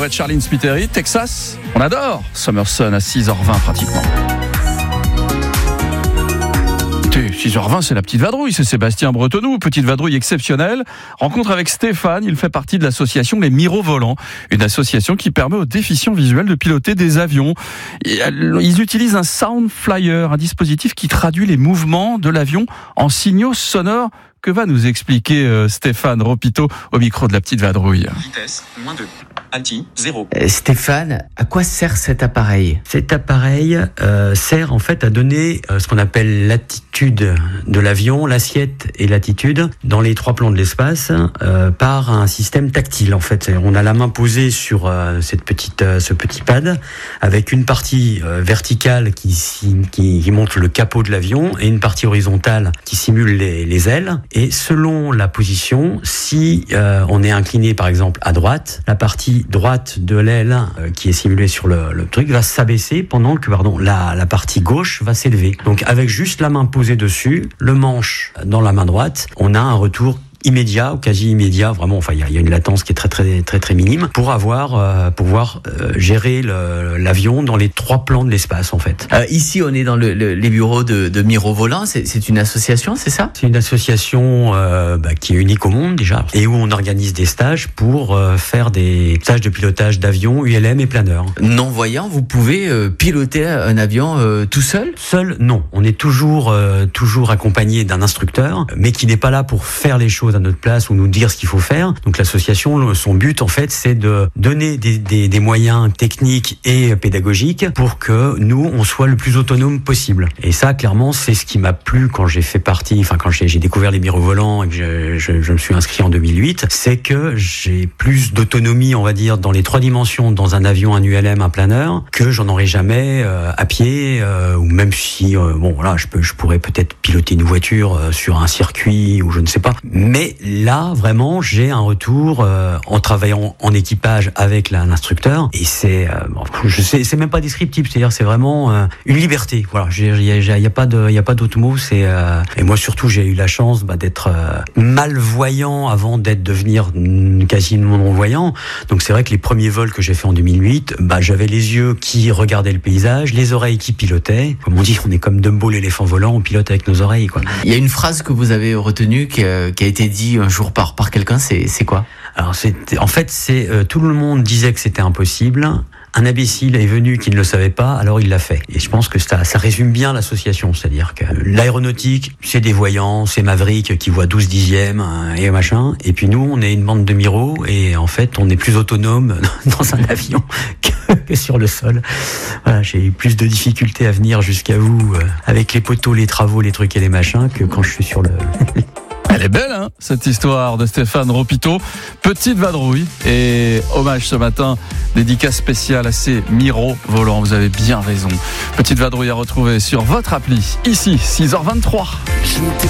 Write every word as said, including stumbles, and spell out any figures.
voix de Charlene Spiteri, Texas, on adore Summer Sun à six heures vingt pratiquement. six heures vingt, c'est la petite vadrouille, c'est Sébastien Bretonneau, petite vadrouille exceptionnelle. Rencontre avec Stéphane, il fait partie de l'association Les Mirovolants, une association qui permet aux déficients visuels de piloter des avions. Ils utilisent un Sound Flyer, un dispositif qui traduit les mouvements de l'avion en signaux sonores. Que va nous expliquer euh, Stéphane Ropito au micro de la petite vadrouille? Vitesse, moins deux. Alti, zéro. Euh, Stéphane, à quoi sert cet appareil? Cet appareil euh, sert en fait à donner euh, ce qu'on appelle l'attitude de l'avion, l'assiette et l'attitude dans les trois plans de l'espace euh, par un système tactile. En fait, on a la main posée sur euh, cette petite, euh, ce petit pad avec une partie euh, verticale qui, qui, qui montre le capot de l'avion et une partie horizontale qui simule les, les ailes. Et selon la position, si euh, on est incliné par exemple à droite, la partie droite de l'aile euh, qui est simulée sur le, le truc va s'abaisser pendant que pardon, la, la partie gauche va s'élever. Donc avec juste la main posée dessus, le manche dans la main droite, on a un retour immédiat ou quasi immédiat, vraiment. Enfin, il y a, y a une latence qui est très très très très minime pour avoir euh, pouvoir euh, gérer le, l'avion dans les trois plans de l'espace en fait. Euh, ici, on est dans le, le, les bureaux de, de Mirovolants. C'est, c'est une association, c'est ça? C'est une association euh, bah, qui est unique au monde déjà et où on organise des stages pour euh, faire des stages de pilotage d'avions U L M et planeurs. Non-voyant, vous pouvez euh, piloter un avion euh, tout seul? Seul, non. On est toujours euh, toujours accompagné d'un instructeur, mais qui n'est pas là pour faire les choses à notre place ou nous dire ce qu'il faut faire. Donc l'association, son but en fait, c'est de donner des, des, des moyens techniques et pédagogiques pour que nous, on soit le plus autonome possible. Et ça, clairement, c'est ce qui m'a plu quand j'ai fait partie, enfin quand j'ai, j'ai découvert les Mirovolants et que je, je, je me suis inscrit en deux mille huit, c'est que j'ai plus d'autonomie, on va dire, dans les trois dimensions, dans un avion, un U L M, un planeur, que j'en aurais jamais euh, à pied, euh, ou même si, euh, bon voilà, je, peux, je pourrais peut-être piloter une voiture euh, sur un circuit ou je ne sais pas. Mais Mais là, vraiment, j'ai un retour euh, en travaillant en équipage avec la, l'instructeur. Et c'est, euh, je sais, c'est même pas descriptif. C'est-à-dire, c'est vraiment euh, une liberté. Voilà, il y a, y a pas de, il y a pas d'autre mot. C'est euh, et moi surtout, j'ai eu la chance bah, d'être euh, malvoyant avant d'être devenir quasiment non-voyant. Donc c'est vrai que les premiers vols que j'ai fait en deux mille huit, bah j'avais les yeux qui regardaient le paysage, les oreilles qui pilotaient. Comme on dit, on est comme Dumbo l'éléphant volant, on pilote avec nos oreilles, quoi. Il y a une phrase que vous avez retenue qui a, qui a été dit un jour par, par quelqu'un, c'est, c'est quoi? Alors, c'est, en fait, c'est, euh, tout le monde disait que c'était impossible. Un imbécile est venu qui ne le savait pas, alors il l'a fait. Et je pense que ça, ça résume bien l'association. C'est-à-dire que l'aéronautique, c'est des voyants, c'est Maverick qui voit douze dixièmes et machin. Et puis nous, on est une bande de miros et en fait, on est plus autonome dans un avion que, que sur le sol. Voilà, j'ai eu plus de difficultés à venir jusqu'à vous euh, avec les poteaux, les travaux, les trucs et les machins que quand je suis sur le... Elle est belle, hein, cette histoire de Stéphane Ropito. Petite vadrouille et hommage ce matin, dédicace spéciale à ces Mirovolants. Vous avez bien raison. Petite vadrouille à retrouver sur votre appli. Ici, six heures vingt-trois.